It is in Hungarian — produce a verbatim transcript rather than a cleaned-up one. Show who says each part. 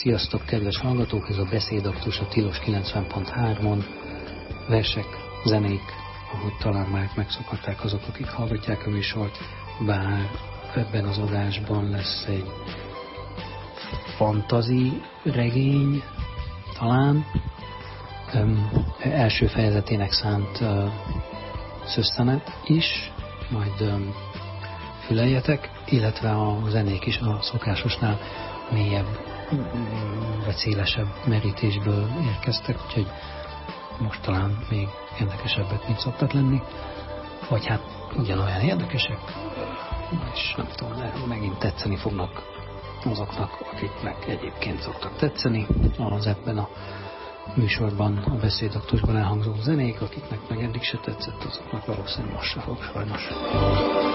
Speaker 1: Sziasztok, kedves hallgatók! Ez a Beszédaktus a Tilos kilencven pont három-on. Versek, zenék, ahogy talán már megszokhatták azok, akik hallgatják a műsort, bár ebben az adásban lesz egy fantazi regény, talán um, első fejezetének szánt uh, szösszenet is, majd um, füleljetek, illetve a zenék is a szokásosnál mélyebb vagy szélesebb merítésből érkeztek, úgyhogy most talán még érdekesebbek, mint szoktak lenni, vagy hát ugyanolyan érdekesek, és nem tudom, megint tetszeni fognak azoknak, akiknek egyébként szoktak tetszeni az ebben a műsorban, a Beszédaktusban elhangzó zenék, akiknek meg eddig se tetszett, azoknak valószínűleg most se fog, sajnos.